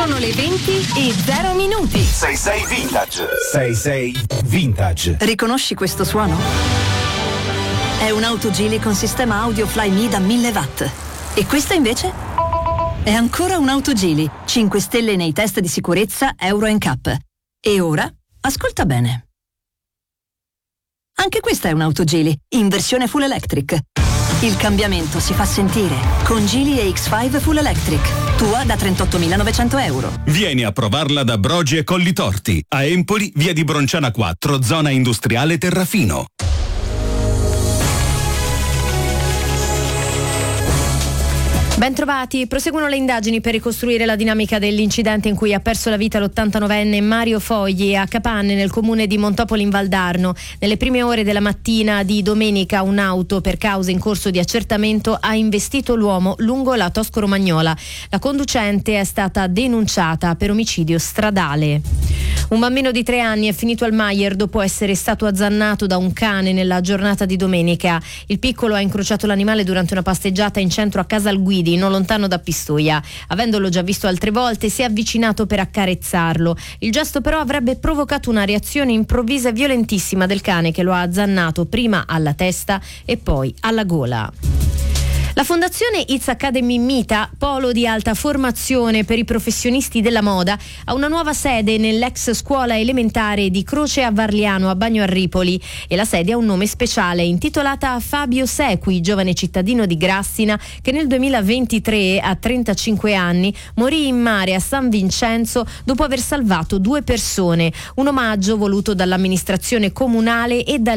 Sono le 20:0. 66 Vintage. 66 Vintage. Riconosci questo suono? È un'auto Geely con sistema audio Flyme da 1000 watt. E questa invece? È ancora un'auto Geely, 5 stelle nei test di sicurezza Euro NCAP. E ora, ascolta bene. Anche questa è un'auto Geely, in versione full electric. Il cambiamento si fa sentire con Geely EX5 Full Electric. Tua da 38.900 euro. Vieni a provarla da Brogi e Collitorti. A Empoli, via di Bronciana 4, zona industriale Terrafino. Bentrovati, proseguono le indagini per ricostruire la dinamica dell'incidente in cui ha perso la vita l'89enne Mario Fogli a Capanne, nel comune di Montopoli in Valdarno. Nelle prime ore della mattina di domenica un'auto, per cause in corso di accertamento, ha investito l'uomo lungo la Tosco-Romagnola. La conducente è stata denunciata per omicidio stradale. Un bambino di 3 anni è finito al Maier dopo essere stato azzannato da un cane nella giornata di domenica. Il piccolo ha incrociato l'animale durante una passeggiata in centro a Casalguidi, non lontano da Pistoia. Avendolo già visto altre volte, si è avvicinato per accarezzarlo. Il gesto però avrebbe provocato una reazione improvvisa e violentissima del cane, che lo ha azzannato prima alla testa e poi alla gola. La Fondazione It's Academy Mita, polo di alta formazione per i professionisti della moda, ha una nuova sede nell'ex scuola elementare di Croce a Varliano a Bagno a Ripoli, e la sede ha un nome speciale, intitolata a Fabio Sequi, giovane cittadino di Grassina che nel 2023, a 35 anni, morì in mare a San Vincenzo dopo aver salvato 2 persone. Un omaggio voluto dall'amministrazione comunale e